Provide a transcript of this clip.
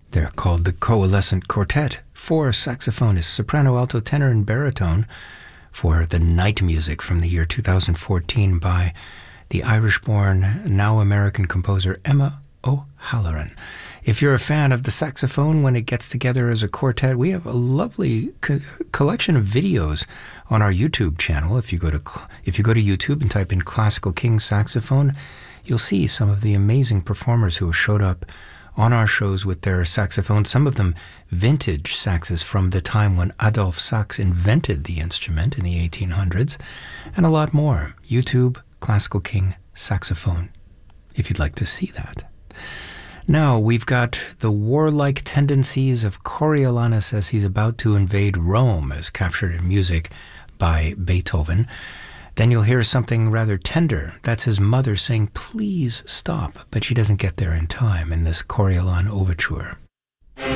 They're called the Coalescent Quartet. 4 saxophonists, soprano, alto, tenor, and baritone, for the Night Music from the year 2014 by the Irish-born, now American composer Emma O'Halloran. If you're a fan of the saxophone when it gets together as a quartet, we have a lovely collection of videos on our YouTube channel. If you go to YouTube and type in Classical King Saxophone, you'll see some of the amazing performers who have showed up on our shows with their saxophones, some of them vintage saxes from the time when Adolphe Sax invented the instrument in the 1800s, and a lot more. YouTube, Classical King Saxophone, if you'd like to see that. Now, we've got the warlike tendencies of Coriolanus as he's about to invade Rome, as captured in music by Beethoven. Then you'll hear something rather tender. That's his mother saying, "Please stop," but she doesn't get there in time in this Coriolan overture.